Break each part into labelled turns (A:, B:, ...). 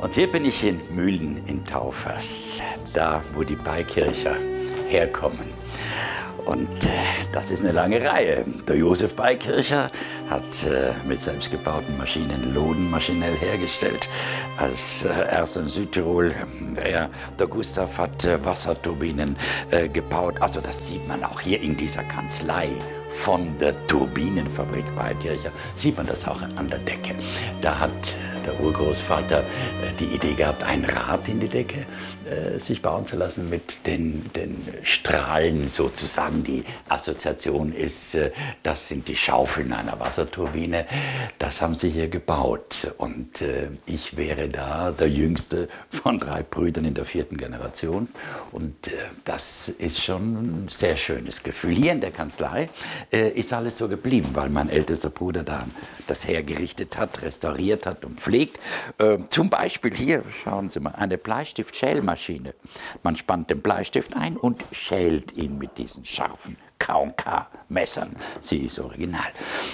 A: Und hier bin ich in Mühlen in Taufers, da wo die Beikircher herkommen. Und das ist eine lange Reihe. Der Josef Beikircher hat mit selbstgebauten Maschinen Loden maschinell hergestellt. Als erster in Südtirol. Der Gustav hat Wasserturbinen gebaut. Also das sieht man auch hier in dieser Kanzlei von der Turbinenfabrik Beikircher. Sieht man das auch an der Decke. Da hat der Urgroßvater die Idee gehabt, ein Rad in die Decke sich bauen zu lassen mit den Strahlen sozusagen. Die Assoziation ist, das sind die Schaufeln einer Wasserturbine. Das haben sie hier gebaut. Und ich wäre da der jüngste von 3 Brüdern in der 4. Generation. Und das ist schon ein sehr schönes Gefühl. Hier in der Kanzlei ist alles so geblieben, weil mein ältester Bruder da das hergerichtet hat, restauriert hat und pflegt. Zum Beispiel hier, schauen Sie mal, eine Bleistift-Schälmaschine. Man spannt den Bleistift ein und schält ihn mit diesen scharfen K&K-Messern. Sie ist original.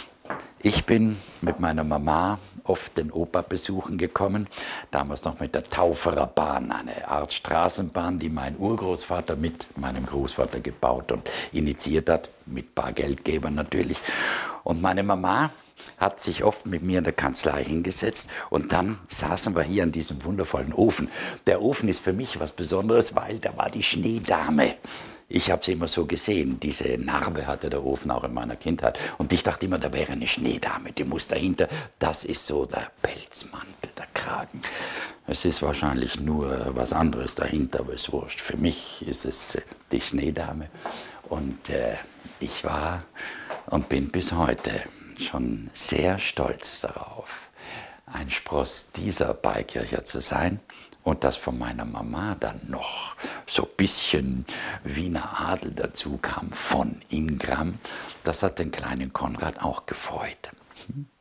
A: Ich bin mit meiner Mama oft den Opa besuchen gekommen, damals noch mit der Tauferer Bahn, eine Art Straßenbahn, die mein Urgroßvater mit meinem Großvater gebaut und initiiert hat, mit ein paar Geldgebern natürlich. Und meine Mama hat sich oft mit mir in der Kanzlei hingesetzt und dann saßen wir hier an diesem wundervollen Ofen. Der Ofen ist für mich was Besonderes, weil da war die Schneedame. Ich habe sie immer so gesehen. Diese Narbe hatte der Ofen auch in meiner Kindheit. Und ich dachte immer, da wäre eine Schneedame, die muss dahinter. Das ist so der Pelzmantel, der Kragen. Es ist wahrscheinlich nur was anderes dahinter, aber ist wurscht. Für mich ist es die Schneedame. Und ich war und bin bis heute schon sehr stolz darauf, ein Spross dieser Beikircher zu sein. Und dass von meiner Mama dann noch so ein bisschen Wiener Adel dazu kam von Ingram, das hat den kleinen Konrad auch gefreut.